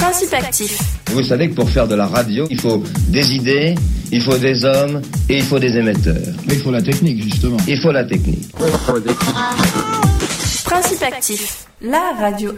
Principe actif. Vous savez que pour faire de la radio, il faut des idées, il faut des hommes et il faut des émetteurs. Mais il faut la technique, justement. Il faut la technique. Principe actif, la radio